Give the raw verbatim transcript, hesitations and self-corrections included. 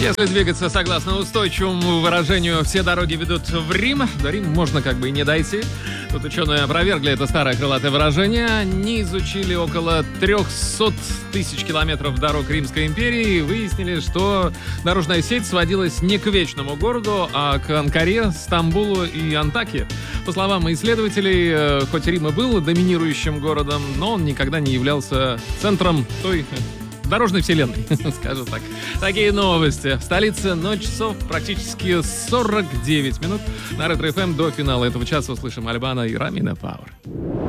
Если двигаться согласно устойчивому выражению «все дороги ведут в Рим», до Рима можно как бы и не дойти. Тут ученые опровергли это старое крылатое выражение. Они изучили около триста тысяч километров дорог Римской империи и выяснили, что дорожная сеть сводилась не к вечному городу, а к Анкаре, Стамбулу и Антакии. По словам исследователей, хоть Рим и был доминирующим городом, но он никогда не являлся центром той дорожной вселенной, скажем так. Такие новости. В столице ноль часов практически сорок девять минут. На Ретро эф эм до финала этого часа услышим Альбана и Ромина Пауэр.